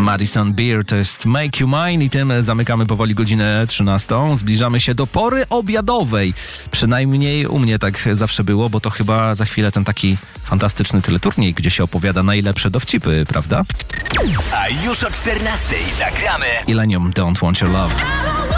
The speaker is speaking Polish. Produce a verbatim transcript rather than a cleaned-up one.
Madison Beer to jest Make You Mine i tym zamykamy powoli godzinę trzynastą. Zbliżamy się do pory obiadowej. Przynajmniej u mnie tak zawsze było, bo to chyba za chwilę ten taki fantastyczny teleturniej, gdzie się opowiada najlepsze dowcipy, prawda? A już o czternastej zagramy Illenium Don't Want Your Love.